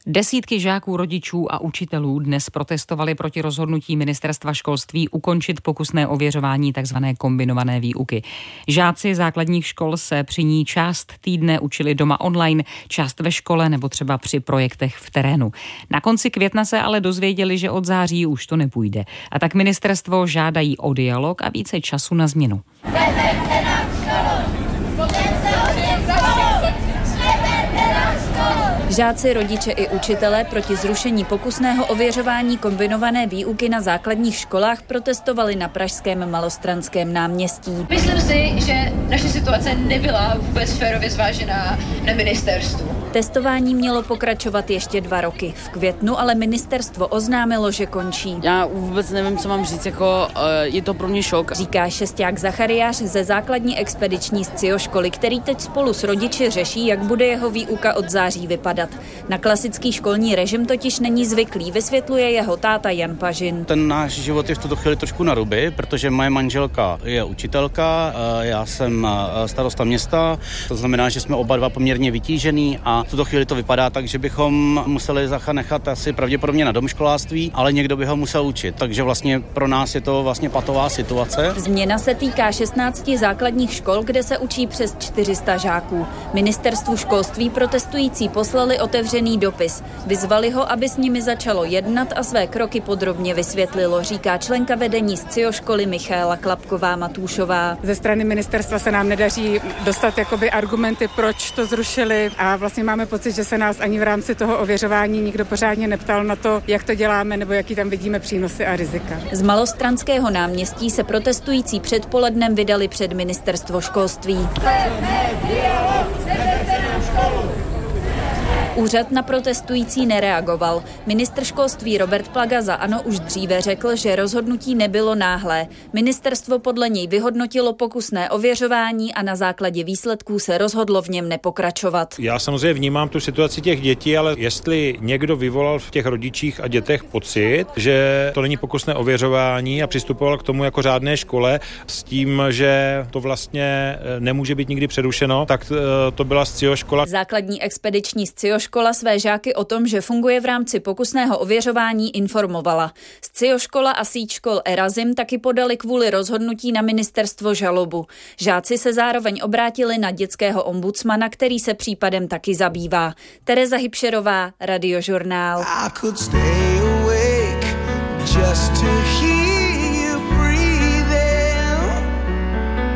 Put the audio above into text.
Desítky žáků, rodičů a učitelů dnes protestovali proti rozhodnutí Ministerstva školství ukončit pokusné ověřování tzv. Kombinované výuky. Žáci základních škol se při ní část týdne učili doma online, část ve škole nebo třeba při projektech v terénu. Na konci května se ale dozvěděli, že od září už to nepůjde. A tak ministerstvo žádají o dialog a více času na změnu. Žáci, rodiče i učitelé proti zrušení pokusného ověřování kombinované výuky na základních školách protestovali na pražském Malostranském náměstí. Myslím si, že naše situace nebyla vůbec férově zvážená na ministerstvu. Testování mělo pokračovat ještě 2 roky. V květnu ale ministerstvo oznámilo, že končí. Já vůbec nevím, co mám říct, je to pro mě šok. Říká šesták Zachariáš ze základní expediční scioškoly, který teď spolu s rodiči řeší, jak bude jeho výuka od září vypadat. Na klasický školní režim totiž není zvyklý, vysvětluje jeho táta Jan Pažin. Ten náš život je v tuto chvíli trošku na ruby, protože moje manželka je učitelka, já jsem starosta města, to znamená, že jsme oba dva poměrně vytížený a v tuto chvíli to vypadá tak, že bychom museli Zacha nechat asi pravděpodobně na domškoláctví, ale někdo by ho musel učit, takže vlastně pro nás je to vlastně patová situace. Změna se týká 16 základních škol, kde se učí přes 400 žáků. Ministerstvu školství protestující poslali otevřený dopis. Vyzvali ho, aby s nimi začalo jednat a své kroky podrobně vysvětlilo, říká členka vedení scioškoly Michaela Klapková-Matůšová. Ze strany ministerstva se nám nedaří dostat argumenty, proč to zrušili a vlastně máme pocit, že se nás ani v rámci toho ověřování nikdo pořádně neptal na to, jak to děláme nebo jaký tam vidíme přínosy a rizika. Z Malostranského náměstí se protestující předpolednem vydali před ministerstvo školství. Úřad na protestující nereagoval. Ministr školství Robert Plaga za ANO už dříve řekl, že rozhodnutí nebylo náhlé. Ministerstvo podle něj vyhodnotilo pokusné ověřování a na základě výsledků se rozhodlo v něm nepokračovat. Já samozřejmě vnímám tu situaci těch dětí, ale jestli někdo vyvolal v těch rodičích a dětech pocit, že to není pokusné ověřování a přistupoval k tomu jako řádné škole s tím, že to vlastně nemůže být nikdy přerušeno, tak to byla scioškola. Základní expediční scioškola své žáky o tom, že funguje v rámci pokusného ověřování, informovala. Scioškola a síť škol Erazim taky podali kvůli rozhodnutí na ministerstvo žalobu. Žáci se zároveň obrátili na dětského ombudsmana, který se případem taky zabývá. Tereza Hybšerová, Radiožurnál.